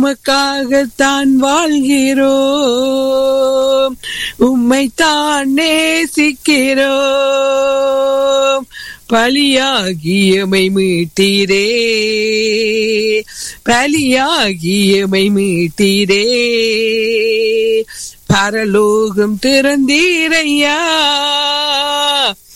உமக்காகத்தான் வாழ்கிறோம், உம்மைத்தான் நேசிக்கிறோம். பலியாகியமை மீட்டீரே, பலியாகியமை மீட்டீரே, பரலோகம் திறந்தீரையா,